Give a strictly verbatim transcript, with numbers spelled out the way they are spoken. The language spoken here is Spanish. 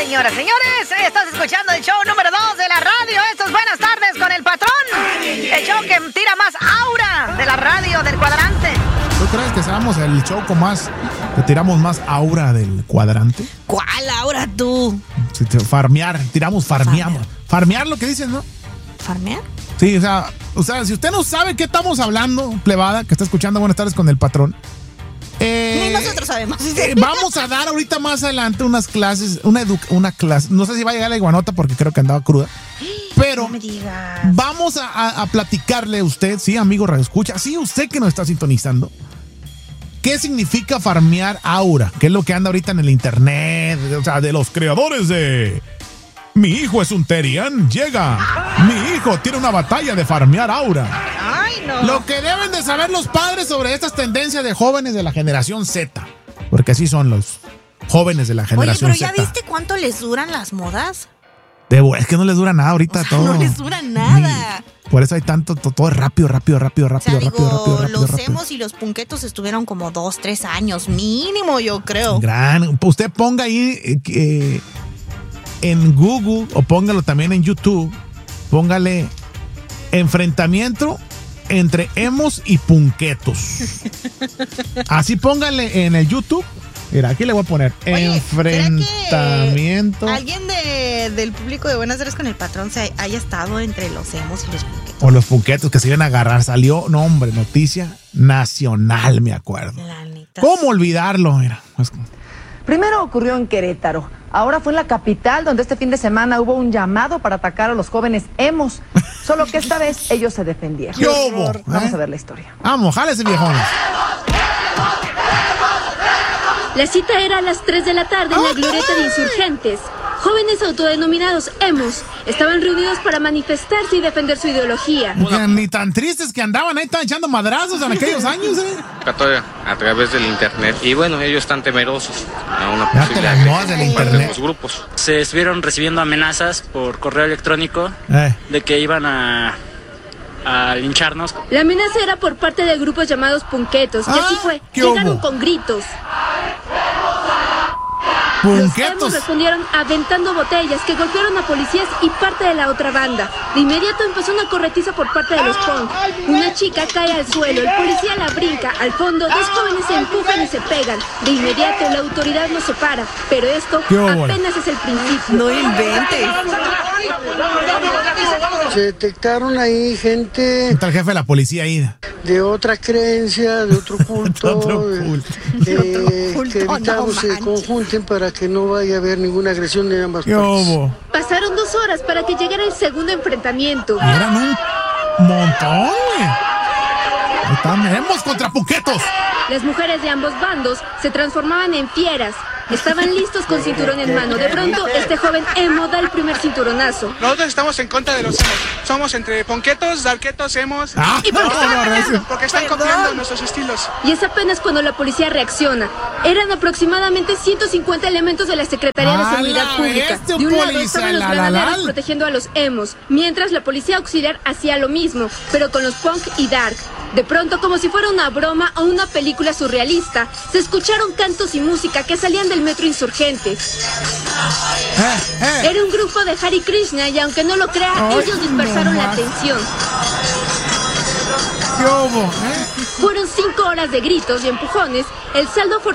señoras, señores, estás escuchando el show número dos de la radio. Esto es Buenas Tardes con el Patrón. El show que tira más aura de la radio del cuadrante. ¿Tú crees que seamos el show con más, que tiramos más aura del cuadrante? ¿Cuál aura tú? Sí, farmear, tiramos, farmeamos. Farmear lo que dicen, ¿no? ¿Farmear? Sí, o sea, o sea, si usted no sabe qué estamos hablando, plebada, que está escuchando Buenas Tardes con el Patrón. Eh, Ni nosotros sabemos. Eh, vamos a dar ahorita más adelante unas clases, una, edu- una clase, no sé si va a llegar la iguanota porque creo que andaba cruda, pero no me digas. Vamos a, a, a platicarle a usted, sí, amigo Radio Escucha, sí, usted que nos está sintonizando, ¿qué significa farmear aura? ¿Qué es lo que anda ahorita en el internet? O sea, de los creadores de Mi hijo es un Terian, llega. Mi hijo tiene una batalla de farmear aura. Ay, no. Lo que deben de saber los padres sobre estas tendencias de jóvenes de la generación Z. Porque así son los jóvenes de la generación Oye, pero Z. ¿ya viste cuánto les duran las modas? De, es que no les dura nada ahorita, o sea, todo. No les dura nada. Ni, por eso hay tanto, todo, todo rápido, rápido, rápido, rápido, o sea, rápido, digo, rápido, rápido, los rápido. emos y los punquetos estuvieron como dos, tres años, mínimo, yo creo. Gran. Usted ponga ahí eh, eh, en Google o póngalo también en YouTube. Póngale enfrentamiento entre emos y punquetos. Así póngale en el YouTube. Mira, aquí le voy a poner Oye, enfrentamiento. ¿Alguien de, del público de Buenas Tardes con el Patrón se haya estado entre los emos y los punquetos? O los punquetos que se iban a agarrar. Salió, no hombre, noticia nacional, me acuerdo. La neta. ¿Cómo olvidarlo? Mira, pues, Primero ocurrió en Querétaro, ahora fue en la capital, donde este fin de semana hubo un llamado para atacar a los jóvenes emos, solo que esta vez ellos se defendieron. ¿Qué hubo? Vamos ¿Eh? a ver la historia. Vamos, jálese, viejones. La cita era a las tres de la tarde en la glorieta de Insurgentes. Jóvenes autodenominados emos estaban reunidos para manifestarse y defender su ideología. Que ni tan tristes que andaban ahí, estaban echando madrazos en aquellos años, ¿eh? A través del internet. Y bueno, ellos están temerosos a una Ya te posible las modas del agresión por parte de internet. los grupos. Se estuvieron recibiendo amenazas por correo electrónico Eh. de que iban a, a lincharnos. La amenaza era por parte de grupos llamados punquetos, y Ah, así fue. ¿qué Llegaron hubo? con gritos. Los emos Punquetos. respondieron aventando botellas que golpearon a policías y parte de la otra banda. De inmediato empezó una corretiza por parte de los punk. Una chica cae al suelo, el policía la brinca. Al fondo, dos jóvenes se empujan y se pegan. De inmediato, la autoridad los separa. Pero esto ¿Qué hubo? apenas es el principio. No inventes. Se detectaron ahí gente Está el jefe de la policía ahí. de otra creencia, de otro culto, Otro culto. eh, culto, que evitamos no se manches. conjunten para que no vaya a haber ninguna agresión de ambas ¿Qué partes. hubo? Pasaron dos horas para que llegara el segundo enfrentamiento. Y eran un montón, güey. Ahí están, emos contra punquetos. Las mujeres de ambos bandos se transformaban en fieras. Estaban listos con cinturón en mano. De pronto, este joven emo da el primer cinturonazo. Nosotros estamos en contra de los emos. Somos entre ponquetos, darquetos, emos. Ah, ¿Y por qué no, no, recio. Porque están copiando nuestros estilos. Y es apenas cuando la policía reacciona. Eran aproximadamente ciento cincuenta elementos de la Secretaría ¡A de Seguridad la Pública. bestia, De un lado policía, estaban los la, la, granaderos la! protegiendo a los emos, mientras la policía auxiliar hacía lo mismo, pero con los punk y dark. De pronto, como si fuera una broma o una película surrealista, se escucharon cantos y música que salían del metro Insurgente. Eh, eh. Era un grupo de Hare Krishna y aunque no lo crea, Ay, ellos dispersaron no la más. atención. ¿Qué hubo? Eh? Fueron cinco horas de gritos y empujones. El saldo fue